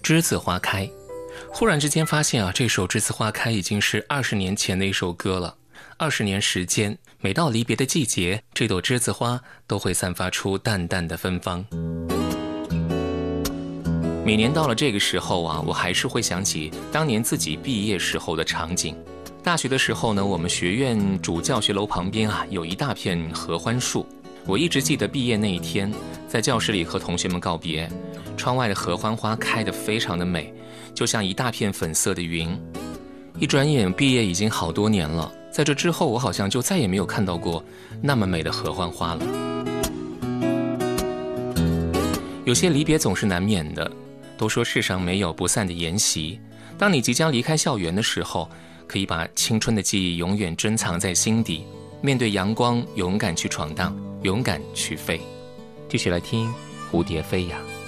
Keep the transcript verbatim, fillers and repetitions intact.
栀子花开。忽然之间发现啊，这首《栀子花开》已经是二十年前的一首歌了。二十年时间，每到离别的季节，这朵栀子花都会散发出淡淡的芬芳。每年到了这个时候啊，我还是会想起当年自己毕业时候的场景。大学的时候呢，我们学院主教学楼旁边啊，有一大片合欢树。我一直记得毕业那一天，在教室里和同学们告别，窗外的合欢花开得非常的美，就像一大片粉色的云。一转眼毕业已经好多年了，在这之后我好像就再也没有看到过那么美的合欢花了。有些离别总是难免的，都说世上没有不散的筵席。当你即将离开校园的时候，可以把青春的记忆永远珍藏在心底，面对阳光，勇敢去闯荡，勇敢去飞。继续来听蝴蝶飞呀。